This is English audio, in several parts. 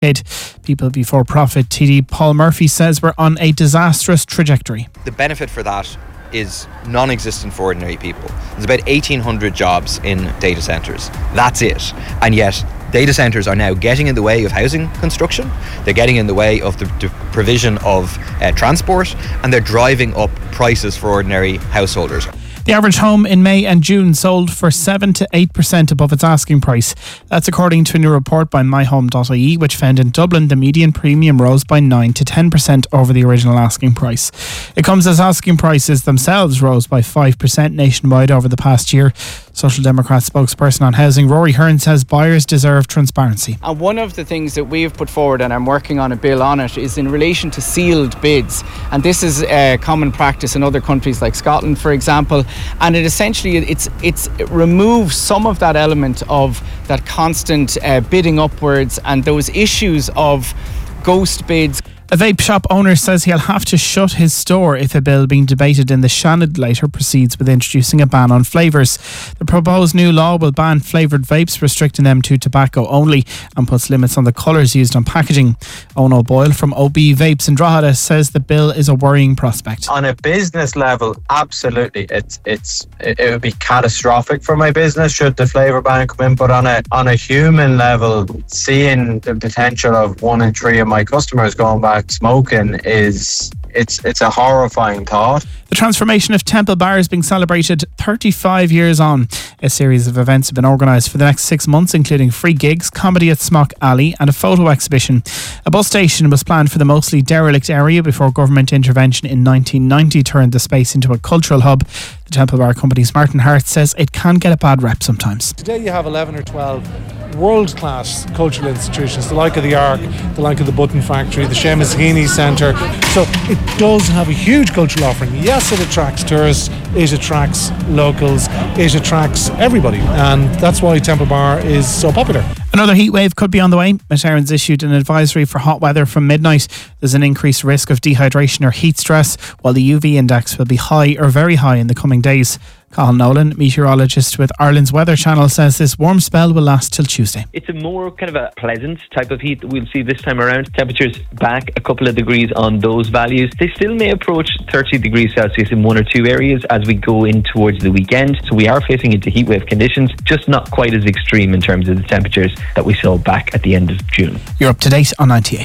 People Before Profit TD Paul Murphy says we're on a disastrous trajectory. The benefit for that is non-existent for ordinary people. There's about 1,800 jobs in data centres. That's it. And yet data centres are now getting in the way of housing construction, they're getting in the way of the provision of transport, and they're driving up prices for ordinary householders. The average home in May and June sold for 7 to 8% above its asking price. That's according to a new report by myhome.ie, which found in Dublin the median premium rose by 9 to 10% over the original asking price. It comes as asking prices themselves rose by 5% nationwide over the past year. Social Democrat spokesperson on housing Rory Hearn says buyers deserve transparency. And one of the things that we've put forward, and I'm working on a bill on it, is in relation to sealed bids. And this is a common practice in other countries like Scotland, for example. And it essentially it removes some of that element of that constant bidding upwards and those issues of ghost bids. A vape shop owner says he'll have to shut his store if a bill being debated in the Seanad later proceeds with introducing a ban on flavours. The proposed new law will ban flavoured vapes, restricting them to tobacco only, and puts limits on the colours used on packaging. Owen O'Boyle from OB Vapes in Drogheda says the bill is a worrying prospect. On a business level, absolutely, it would be catastrophic for my business should the flavour ban come in. But on a human level, seeing the potential of 1 in 3 of my customers going back smoking it's a horrifying thought. The transformation of Temple Bar is being celebrated 35 years on. A series of events have been organised for the next 6 months, including free gigs, comedy at Smock Alley and a photo exhibition. A bus station was planned for the mostly derelict area before government intervention in 1990 turned the space into a cultural hub. The Temple Bar Company's Martin Hart says it can get a bad rep sometimes. Today you have 11 or 12 world-class cultural institutions, the like of the Ark, the like of the Button Factory, the Seamus Heaney Centre. So it does have a huge cultural offering. Yes, it attracts tourists, it attracts locals, it attracts everybody, and that's why Temple Bar is so popular. Another heat wave could be on the way. Meteorans issued an advisory for hot weather from midnight. There's an increased risk of dehydration or heat stress, while the UV index will be high or very high in the coming days. Cathal Nolan, meteorologist with Ireland's Weather Channel, says this warm spell will last till Tuesday. It's a more kind of a pleasant type of heat that we'll see this time around. Temperatures back a couple of degrees on those values. They still may approach 30 degrees Celsius in 1 or 2 areas as we go in towards the weekend. So we are facing into heatwave conditions, just not quite as extreme in terms of the temperatures that we saw back at the end of June. You're up to date on 98.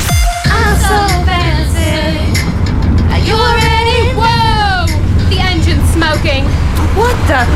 I'm so fancy. Are you ready? Whoa! The engine's smoking. What the?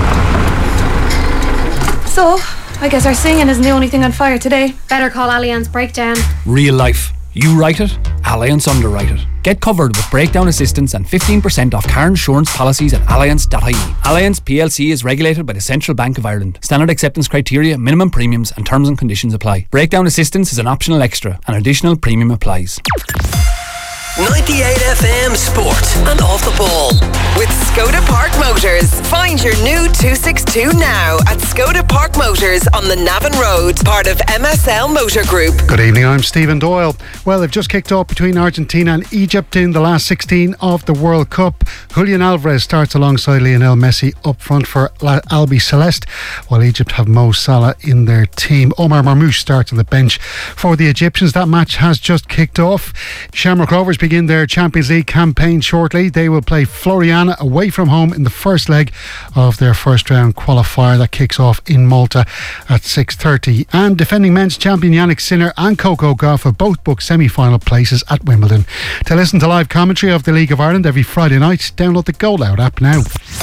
So, I guess our singing isn't the only thing on fire today. Better call Allianz Breakdown. Real life. You write it, Allianz underwrite it. Get covered with breakdown assistance and 15% off car insurance policies at allianz.ie. Allianz PLC is regulated by the Central Bank of Ireland. Standard acceptance criteria, minimum premiums and terms and conditions apply. Breakdown assistance is an optional extra. An additional premium applies. 98 FM Sport and Off the Ball with Skoda Park Motors. Find your new 262 now at Skoda Park Motors on the Navan Road, part of MSL Motor Group. Good evening, I'm Stephen Doyle. Well, they've just kicked off between Argentina and Egypt in the last 16 of the World Cup. Julian Alvarez starts alongside Lionel Messi up front for Albi Celeste, while Egypt have Mo Salah in their team. Omar Marmoush starts on the bench for the Egyptians. That match has just kicked off. Shamrock Rovers begin their Champions League campaign shortly. They will play Floriana away from home in the first leg of their first round qualifier that kicks off in Malta at 6:30. And defending men's champion Yannick Sinner and Coco Gauff have both booked semi-final places at Wimbledon. To listen to live commentary of the League of Ireland every Friday night, download the Go Loud app now.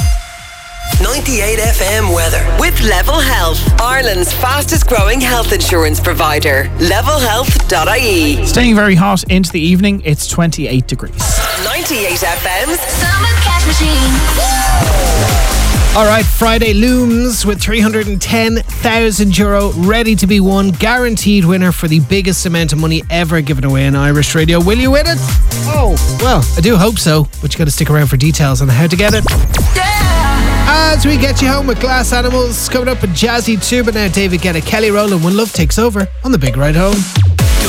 98 FM weather with Level Health, Ireland's fastest growing health insurance provider. Levelhealth.ie. Staying very hot into the evening, it's 28 degrees. 98 FM's Summer Cash Machine. Alright, Friday looms with €310,000 ready to be won. Guaranteed winner for the biggest amount of money ever given away on Irish radio. Will you win it? Oh, well, I do hope so, but you got to stick around for details on how to get it. As we get you home with Glass Animals, coming up with Jazzy Tuba now, David Guetta, Kelly Rowland, When Love Takes Over on The Big Ride Home.